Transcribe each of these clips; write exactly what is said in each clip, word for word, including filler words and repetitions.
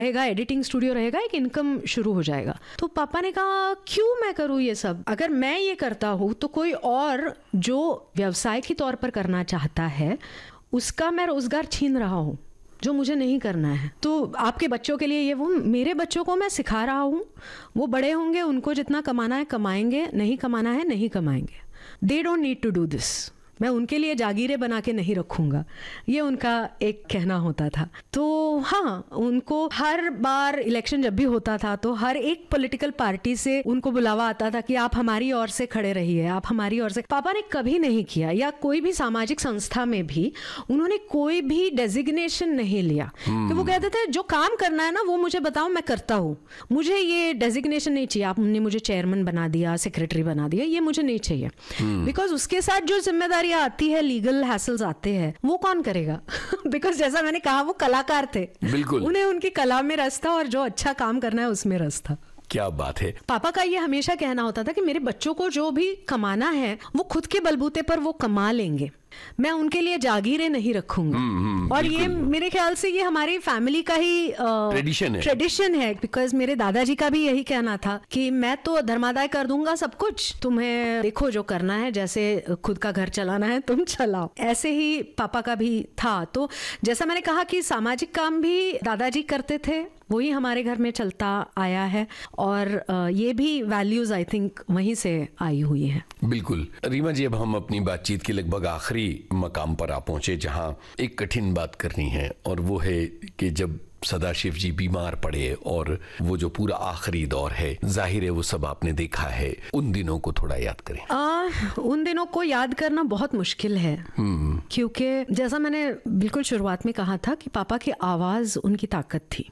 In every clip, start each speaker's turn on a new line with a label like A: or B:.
A: रहेगा, editing studio रहेगा, एक इनकम शुरू हो जाएगा। तो पापा ने कहा क्यों मैं करूँ ये सब, अगर मैं ये करता हूँ तो कोई और जो व्यवसाय के तौर पर करना चाहता है उसका मैं रोजगार छीन रहा हूँ, जो मुझे नहीं करना है। तो आपके बच्चों के लिए ये, वो मेरे बच्चों को मैं सिखा रहा हूँ, वो बड़े होंगे, उनको जितना कमाना है कमाएंगे, नहीं कमाना है नहीं कमाएंगे। They don't need to do this. मैं उनके लिए जागीरें बना के नहीं रखूंगा, ये उनका एक कहना होता था। तो हाँ, उनको हर बार इलेक्शन जब भी होता था तो हर एक पॉलिटिकल पार्टी से उनको बुलावा आता था कि आप हमारी ओर से खड़े रहिए, आप हमारी ओर से। पापा ने कभी नहीं किया, या कोई भी सामाजिक संस्था में भी उन्होंने कोई भी डेजिग्नेशन नहीं लिया कि वो कहते थे जो काम करना है ना वो मुझे बताओ, मैं करता हूँ, मुझे ये डेजिग्नेशन नहीं चाहिए, आपने मुझे चेयरमैन बना दिया, सेक्रेटरी बना दिया, ये मुझे नहीं चाहिए। बिकॉज उसके साथ जो जिम्मेदारी आती है, लीगल हैसल्स आते हैं, वो कौन करेगा? बिकॉज जैसा मैंने कहा वो कलाकार थे, बिल्कुल उन्हें उनकी कला में रस था और जो अच्छा काम करना है उसमें रस था।
B: क्या बात है।
A: पापा का ये हमेशा कहना होता था कि मेरे बच्चों को जो भी कमाना है वो खुद के बलबूते पर वो कमा लेंगे, मैं उनके लिए जागीरें नहीं रखूंगी। और ये मेरे ख्याल से ये हमारी फैमिली का ही
B: ट्रेडिशन है
A: ट्रेडिशन है बिकॉज मेरे दादाजी का भी यही कहना था कि मैं तो धर्मादाय कर दूंगा सब कुछ, तुम्हें देखो जो करना है, जैसे खुद का घर चलाना है तुम चलाओ। ऐसे ही पापा का भी था। तो जैसा मैंने कहा कि सामाजिक काम भी दादाजी करते थे, वही हमारे घर में चलता आया है, और ये भी वैल्यूज आई थिंक वहीं से आई हुई है।
B: बिल्कुल। रीमा जी, अब हम अपनी बातचीत के लगभग आखिरी मकाम पर आ पहुंचे जहां एक कठिन बात करनी है, और वो है कि जब सदाशिव जी बीमार पड़े और वो जो पूरा आखिरी दौर है, जाहिर है वो सब आपने देखा है, उन दिनों को थोड़ा याद करें।
A: आ, उन दिनों को याद करना बहुत मुश्किल है, क्योंकि जैसा मैंने बिल्कुल शुरुआत में कहा था कि पापा की आवाज उनकी ताकत थी,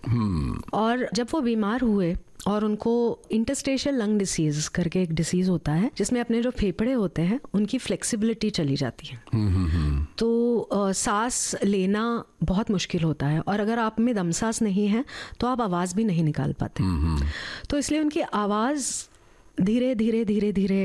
A: और जब वो बीमार हुए और उनको इंटरस्टेशियल लंग डिसीज करके एक डिसीज होता है जिसमें अपने जो फेफड़े होते हैं उनकी फ्लेक्सिबिलिटी चली जाती है, तो आ, सांस लेना बहुत मुश्किल होता है, और अगर आप में दम सांस नहीं है तो आप आवाज़ भी नहीं निकाल पाते। तो इसलिए उनकी आवाज़ धीरे धीरे धीरे धीरे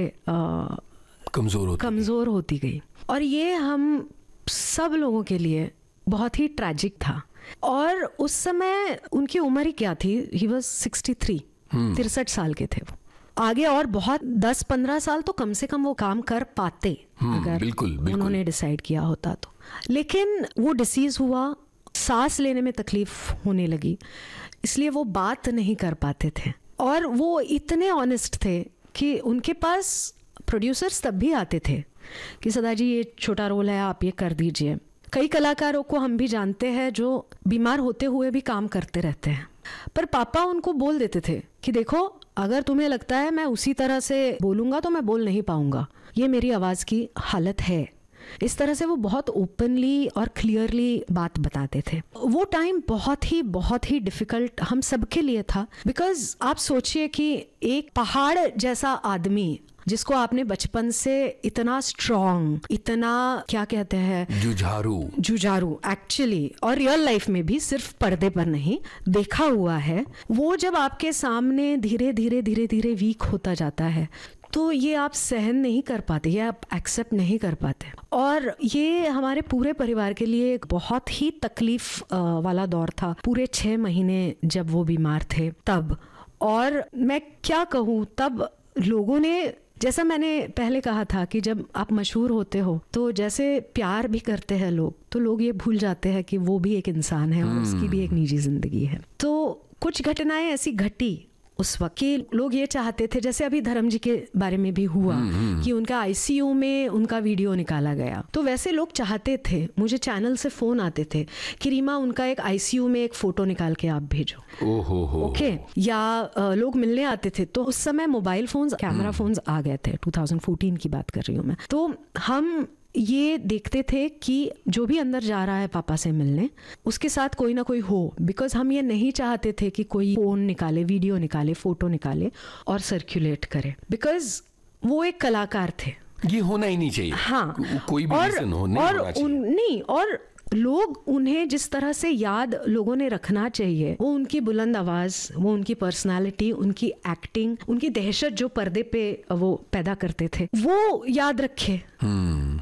B: कमज़ोर होती
A: कमज़ोर होती गई, और ये हम सब लोगों के लिए बहुत ही ट्रैजिक था। और उस समय उनकी उम्र ही क्या थी, ही वॉज सिक्सटी थ्री, तिरसठ साल के थे वो। आगे और बहुत दस पंद्रह साल तो कम से कम वो काम कर पाते अगर
B: बिल्कुल, बिल्कुल।
A: उन्होंने डिसाइड किया होता तो। लेकिन वो डिसीज हुआ, सांस लेने में तकलीफ होने लगी, इसलिए वो बात नहीं कर पाते थे। और वो इतने ऑनेस्ट थे कि उनके पास प्रोड्यूसर्स तब भी आते थे कि सदा जी ये छोटा रोल है, आप ये कर दीजिए। कई कलाकारों को हम भी जानते हैं जो बीमार होते हुए भी काम करते रहते हैं, पर पापा उनको बोल देते थे कि देखो, अगर तुम्हें लगता है मैं उसी तरह से बोलूँगा तो मैं बोल नहीं पाऊँगा, ये मेरी आवाज़ की हालत है। इस तरह से वो बहुत ओपनली और क्लियरली बात बताते थे। वो टाइम बहुत ही बहुत ही डिफ़िकल्ट हम सबके लिए था, बिकॉज आप सोचिए कि एक पहाड़ जैसा आदमी जिसको आपने बचपन से इतना स्ट्रॉन्ग, इतना क्या कहते हैं,
B: जुझारू
A: जुझारू एक्चुअली और रियल लाइफ में भी, सिर्फ पर्दे पर नहीं, देखा हुआ है, वो जब आपके सामने धीरे धीरे धीरे धीरे वीक होता जाता है तो ये आप सहन नहीं कर पाते, ये आप एक्सेप्ट नहीं कर पाते। और ये हमारे पूरे परिवार के लिए एक बहुत ही तकलीफ वाला दौर था, पूरे छः महीने जब वो बीमार थे तब। और मैं क्या कहूँ, तब लोगों ने, जैसा मैंने पहले कहा था कि जब आप मशहूर होते हो तो जैसे प्यार भी करते हैं लोग, तो लोग ये भूल जाते हैं कि वो भी एक इंसान है और उसकी भी एक निजी जिंदगी है। तो कुछ घटनाएं ऐसी घटी उस वक्त कि लोग ये चाहते थे, जैसे अभी धर्म जी के बारे में भी हुआ कि उनका आईसीयू में उनका वीडियो निकाला गया, तो वैसे लोग चाहते थे, मुझे चैनल से फोन आते थे कि रीमा उनका एक आईसीयू में एक फोटो निकाल के आप भेजो।
B: ओहो हो।
A: ओके। या आ, लोग मिलने आते थे, तो उस समय मोबाइल फोन्स, कैमरा फोन्स आ गए थे, टू थाउजेंड फोर्टीन की बात कर रही हूँ मैं। तो हम ये देखते थे कि जो भी अंदर जा रहा है पापा से मिलने, उसके साथ कोई ना कोई हो, बिकॉज हम ये नहीं चाहते थे कि कोई फोन निकाले, वीडियो निकाले, फोटो निकाले और सर्कुलेट करे, बिकॉज वो एक कलाकार थे।
B: ये होना ही नहीं चाहिए।
A: हाँ,
B: कोई भी रीजन हो, नहीं
A: और
B: होना चाहिए।
A: उन, नहीं और लोग उन्हें जिस तरह से याद लोगों ने रखना चाहिए, वो उनकी बुलंद आवाज, वो उनकी पर्सनालिटी, उनकी एक्टिंग, उनकी दहशत जो पर्दे पे वो पैदा करते थे, वो याद रखे।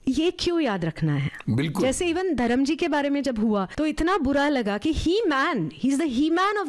A: ये क्यों याद रखना है?
B: बिल्कुल।
A: जैसे इवन धर्म जी के बारे में जब हुआ तो इतना बुरा लगा कि ही man, he is the he man of